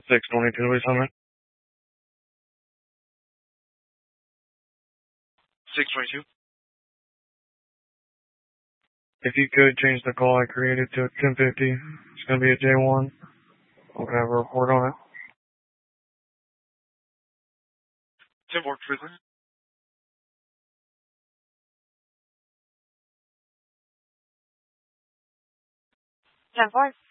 622 is on it. 622. If you could change the call I created to 1050, it's going to be a J1. I'm going to have a report on it. 10-4, frequency. 10-4.